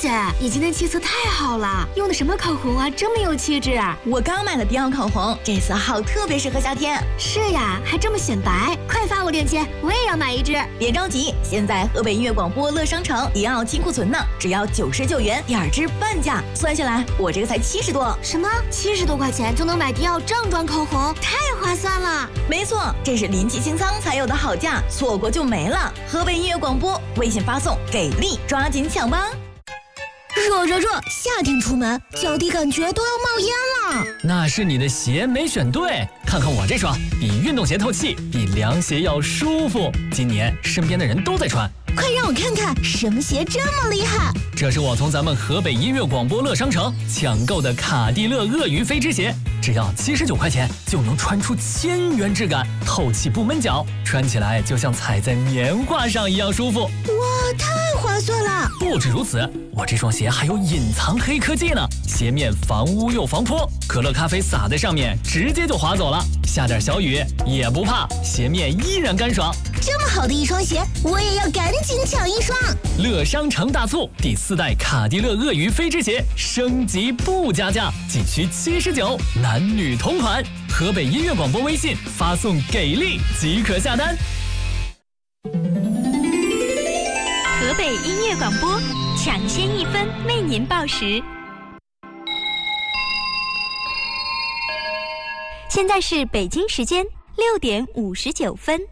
姐，你今天气色太好了，用的什么口红啊，这么有气质啊！ 我刚买了迪奥口红，这色号特别适合夏天。 是呀，还这么显白，快发我链接，我也要买一支。 别着急，现在河北音乐广播乐商城迪奥金库存呢，只要99元，2支半价，算下来我这个才70多。 什么？70多块钱就能买迪奥正装口红，太划算了！ 没错，这是临期清仓才有的好价，错过就没了。河北音乐广播，微信发送给力，抓紧抢吧！ 热，夏天出门脚底感觉都要冒烟了。 那是你的鞋没选对，看看我这双，比运动鞋透气，比凉鞋要舒服。今年身边的人都在穿， 快让我看看什么鞋这么厉害！ 这是我从咱们河北音乐广播乐商城抢购的卡地勒鳄鱼飞织鞋，只要79块钱就能穿出1000元质感，透气不闷脚，穿起来就像踩在棉花上一样舒服。 哇，太划算了！ 不止如此，我这双鞋还有隐藏黑科技呢，鞋面防污又防泼，可乐咖啡洒在上面直接就滑走了，下点小雨也不怕，鞋面依然干爽。 这么好的一双鞋，我也要赶紧抢一双！ 乐商城大促，第4代卡地勒鳄鱼飞织鞋升级不加价，仅需79，男女同款。河北音乐广播微信发送给力即可下单。 河北音乐广播，抢先1分为您报时。现在是北京时间6点59分。